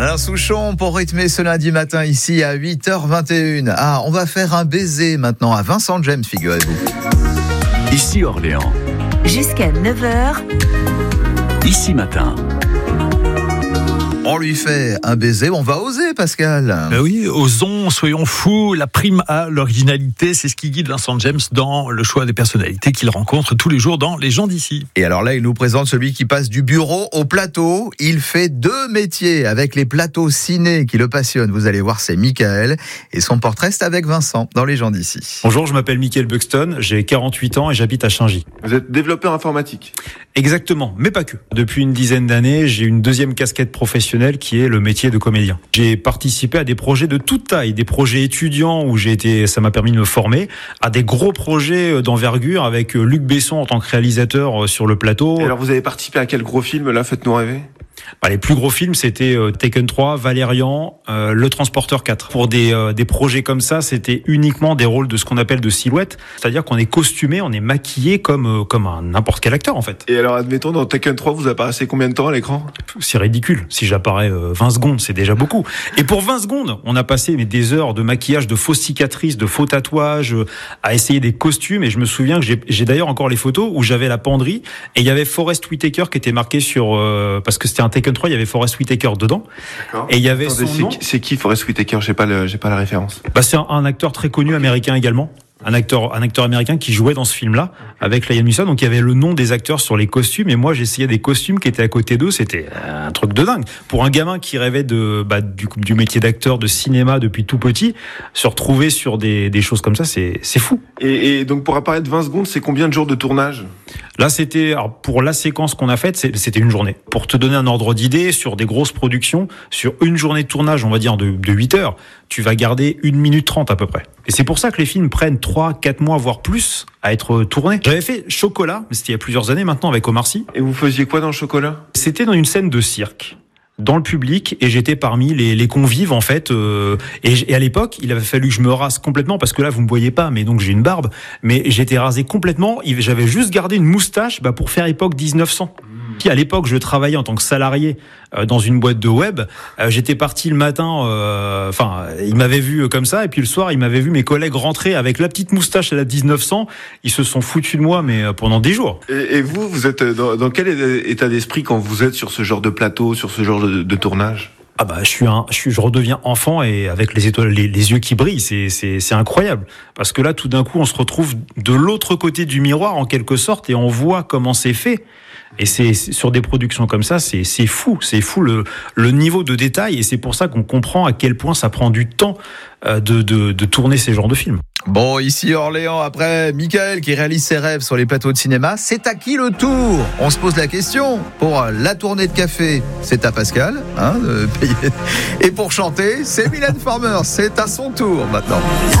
Alain Souchon pour rythmer ce lundi matin ici à 8h21. On va faire un baiser maintenant à Vincent James, figurez-vous. Ici Orléans. Jusqu'à 9h. Ici matin. On lui fait un baiser, on va oser, Pascal. Oui, osons, soyons fous. La prime à l'originalité, c'est ce qui guide Vincent James dans le choix des personnalités qu'il rencontre tous les jours dans Les gens d'ici. Et alors là, il nous présente celui qui passe du bureau au plateau. Il fait 2 métiers avec les plateaux ciné qui le passionnent. Vous allez voir, c'est Michael. Et son portrait, c'est avec Vincent dans Les gens d'ici. Bonjour, je m'appelle Michael Buxton, j'ai 48 ans et j'habite à Changy. Vous êtes développeur informatique? Exactement, mais pas que. Depuis une dizaine d'années, j'ai une deuxième casquette professionnelle qui est le métier de comédien. J'ai participé à des projets de toute taille, des projets étudiants où ça m'a permis de me former, à des gros projets d'envergure avec Luc Besson en tant que réalisateur sur le plateau. Et alors vous avez participé à quel gros film là, faites-nous rêver? Les plus gros films, c'était Taken 3, Valérian, Le Transporteur 4. Pour des projets comme ça, c'était uniquement des rôles de ce qu'on appelle de silhouette. C'est-à-dire qu'on est costumé, on est maquillé comme n'importe quel acteur, en fait. Et alors, admettons, dans Taken 3, vous apparaissez combien de temps à l'écran? C'est ridicule. Si j'apparais 20 secondes, c'est déjà beaucoup. Et pour 20 secondes, on a passé des heures de maquillage, de fausses cicatrices, de faux tatouages, à essayer des costumes. Et je me souviens que j'ai d'ailleurs encore les photos où j'avais la penderie et il y avait Forest Whitaker qui était marqué sur... parce que c'était un Taken 3, il y avait Forest Whitaker dedans. D'accord. Et il y avait son nom. C'est qui Forest Whitaker? J'ai pas la référence. C'est un acteur très connu américain également. Un acteur américain qui jouait dans ce film-là avec Liam Neeson. Donc il y avait le nom des acteurs sur les costumes et moi j'essayais des costumes qui étaient à côté d'eux. C'était un truc de dingue. Pour un gamin qui rêvait du métier d'acteur de cinéma depuis tout petit, se retrouver sur des choses comme ça, c'est fou. Et donc pour apparaître 20 secondes, c'est combien de jours de tournage? Là, pour la séquence qu'on a faite, c'était une journée. Pour te donner un ordre d'idée, sur des grosses productions, sur une journée de tournage, on va dire de 8 heures, tu vas garder 1 minute 30 à peu près. Et c'est pour ça que les films prennent 3-4 mois, voire plus, à être tournés. J'avais fait Chocolat, mais c'était il y a plusieurs années maintenant avec Omar Sy. Et vous faisiez quoi dans Chocolat? C'était dans une scène de cirque, dans le public, et j'étais parmi les convives en fait. Et à l'époque, il avait fallu que je me rase complètement parce que là, vous me voyez pas, mais donc j'ai une barbe. Mais j'étais rasé complètement. J'avais juste gardé une moustache pour faire époque 1900. À l'époque, je travaillais en tant que salarié dans une boîte de web. J'étais parti le matin, il m'avait vu comme ça, et puis le soir, il m'avait vu mes collègues rentrer avec la petite moustache à la 1900. Ils se sont foutus de moi, mais pendant des jours. Et vous êtes dans quel état d'esprit quand vous êtes sur ce genre de plateau, sur ce genre de tournage? Je redeviens enfant et avec les étoiles, les yeux qui brillent, c'est incroyable. Parce que là, tout d'un coup, on se retrouve de l'autre côté du miroir, en quelque sorte, et on voit comment c'est fait. Et c'est sur des productions comme ça, c'est fou le niveau de détail, et c'est pour ça qu'on comprend à quel point ça prend du temps de tourner ces genres de films. Bon, ici Orléans, après Michael qui réalise ses rêves sur les plateaux de cinéma, c'est à qui le tour? On se pose la question. Pour la tournée de café, c'est à Pascal, de payer. Et pour chanter, c'est Mylène Farmer, c'est à son tour maintenant.